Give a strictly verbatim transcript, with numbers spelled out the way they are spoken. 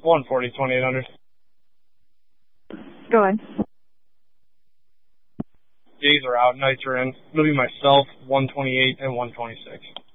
one forty, twenty-eight hundred. Go ahead. Days are out, nights are in. It'll be myself, one twenty-eight and one twenty-six.